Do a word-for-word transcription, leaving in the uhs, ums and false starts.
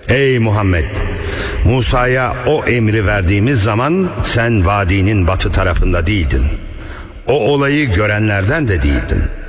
Ey Muhammed! Musa'ya o emri verdiğimiz zaman sen vadinin batı tarafında değildin. O olayı görenlerden de değildin.